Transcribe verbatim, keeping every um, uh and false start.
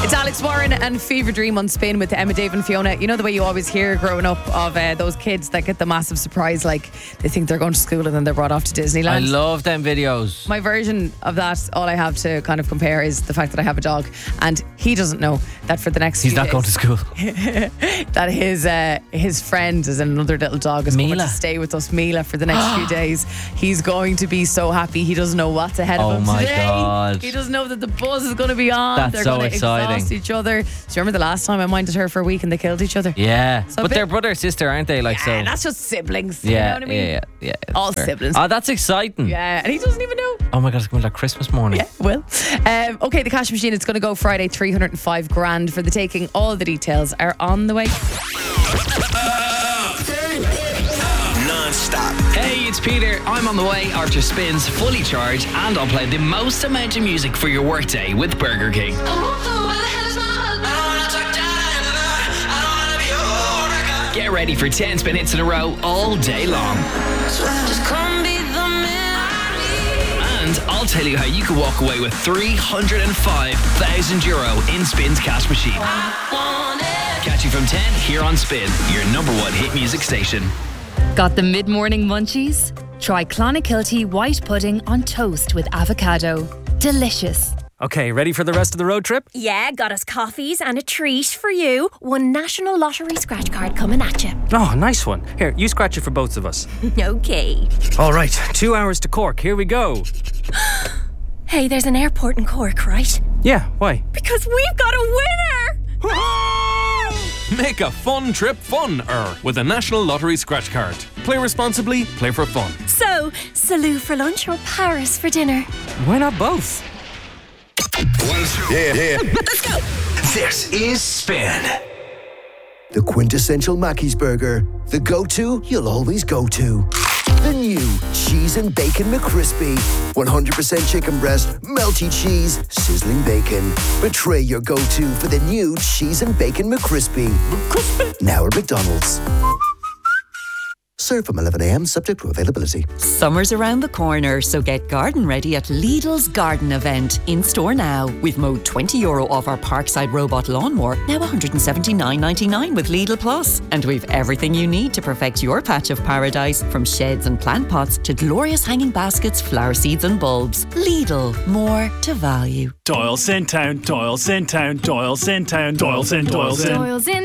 It's Alex Warren and Fever Dream on Spin with Emma, Dave and Fiona. You know the way you always hear growing up of uh, those kids that get the massive surprise, like they think they're going to school and then they're brought off to Disneyland. I love them videos. My version of that, all I have to kind of compare is the fact that I have a dog and he doesn't know that for the next He's few not days, going to school. that his uh, his friend is another little dog is Mila. going to stay with us, Mila, for the next few days. He's going to be so happy. He doesn't know what's ahead of Oh him my today. God. He doesn't know that the buzz is going to be on. That's They're so going to exciting. exhaust each other. Do you remember the last time I minded her for a week and they killed each other? Yeah, So but a bit- they're brother sister, aren't they? Like Yeah, so. that's just siblings. Yeah, you know what I mean? yeah, yeah, yeah. All Fair. siblings. Oh, that's exciting. Yeah, and he doesn't even know. Oh my God, it's going to be like Christmas morning. Yeah, well. Um, okay, the cash machine, it's going to go Friday, three hundred five grand for the taking. All the details are on the way. Non-stop. Hey, it's Peter. I'm on the way. Archer Spins fully charged, and I'll play the most amount of music for your workday with Burger King. Get ready for ten spin hits in a row all day long. And I'll tell you how you can walk away with three hundred five thousand euro in Spin's cash machine. Catch you from ten here on Spin, your number one hit music station. Got the mid-morning munchies? Try Clonakilty white pudding on toast with avocado. Delicious. Okay, ready for the rest of the road trip? Yeah, got us coffees and a treat for you. One National Lottery scratch card coming at you. Oh, nice one. Here, you scratch it for both of us. Okay. All right, two hours to Cork. Here we go. Hey, there's an airport in Cork, right? Yeah, why? Because we've got a winner! Make a fun trip fun-er with a National Lottery scratch card. Play responsibly, play for fun. So, Salou for lunch or Paris for dinner? Why not both? One, two. Yeah, yeah. Let's go. This is Spin. The quintessential Mackey's burger. The go-to you'll always go to. The new Cheese and Bacon McCrispy. one hundred percent chicken breast, melty cheese, sizzling bacon. Betray your go-to for the new Cheese and Bacon McCrispy. McCrispy. Now at McDonald's. Serve from eleven a.m. subject to availability. Summer's around the corner, so get garden ready at Lidl's Garden Event. In store now. We've mowed twenty euro off our Parkside robot lawnmower, now one hundred seventy-nine ninety-nine with Lidl Plus. And we've everything you need to perfect your patch of paradise, from sheds and plant pots to glorious hanging baskets, flower seeds and bulbs. Lidl, more to value. Doyle's in town, Doyle's in town, Doyle's in town, Doyle's in, Doyle's in. Doyle's in